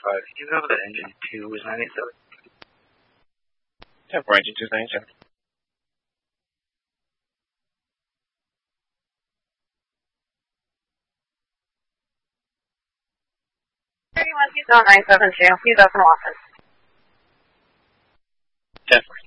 He's over the engine 2 was 97. Yeah, for engine 2 is 97. He's on 972. He's up in office. 10-4.